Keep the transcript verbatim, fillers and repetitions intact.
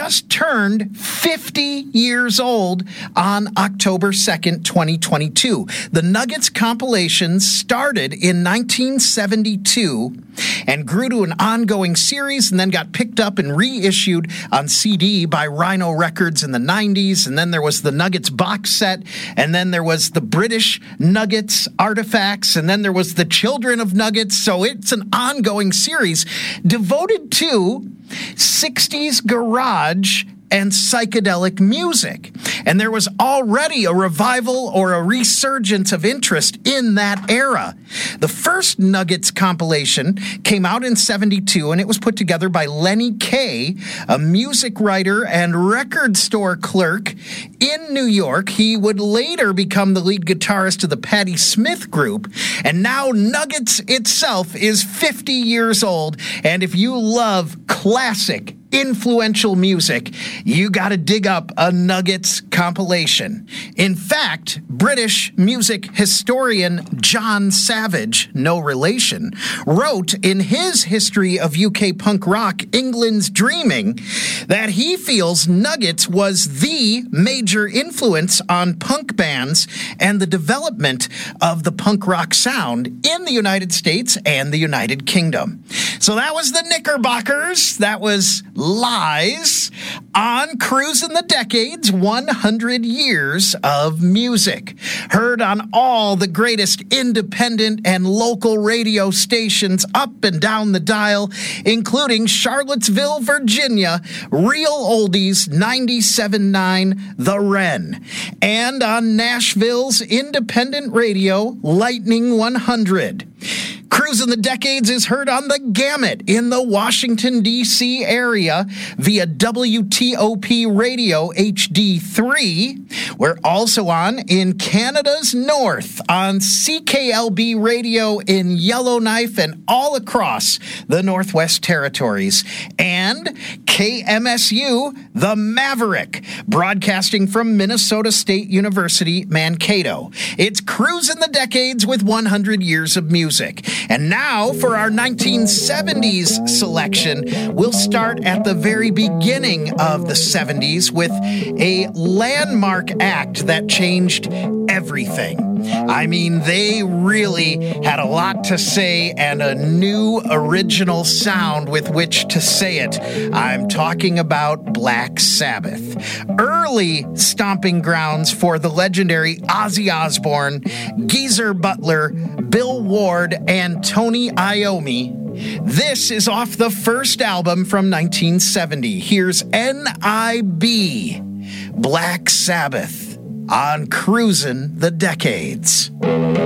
just turned fifty years old on October second, twenty twenty-two. The Nuggets compilation started in nineteen seventy-two and grew to an ongoing series and then got picked up and reissued on C D by Rhino Records in the nineties. And then there was the Nuggets box set, and then there was the British Nuggets artifacts, and then there was the Children of Nuggets. So it's an ongoing series devoted to sixties garage and psychedelic music. And there was already a revival or a resurgence of interest in that era. The first Nuggets compilation came out in seventy-two, and it was put together by Lenny Kaye, a music writer and record store clerk in New York. He would later become the lead guitarist of the Patti Smith Group, and now Nuggets itself is fifty years old. And if you love classic influential music, you got to dig up a Nuggets compilation. In fact, British music historian John Savage, no relation, wrote in his History of U K Punk Rock, England's Dreaming, that he feels Nuggets was the major influence on punk bands and the development of the punk rock sound in the United States and the United Kingdom. So that was the Knickerbockers. That was Lies on Cruising the Decades, one hundred years of music. Heard on all the greatest independent and local radio stations up and down the dial, including Charlottesville, Virginia, Real Oldies ninety-seven point nine The Wren, and on Nashville's independent radio, Lightning one hundred. Cruising the Decades is heard on the Gamut in the Washington, D C area via W T O P Radio H D three. We're also on in Canada's North on C K L B Radio in Yellowknife and all across the Northwest Territories. And K M S U, the Maverick, broadcasting from Minnesota State University, Mankato. It's Cruising the Decades with one hundred years of music. And now for our nineteen seventies selection, we'll start at the very beginning of the seventies with a landmark act that changed everything. I mean, they really had a lot to say and a new original sound with which to say it. I'm talking about Black Sabbath. Early stomping grounds for the legendary Ozzy Osbourne, Geezer Butler, Bill Ward, and Tony Iommi. This is off the first album from nineteen seventy. Here's N I B, Black Sabbath, on Cruising the Decades.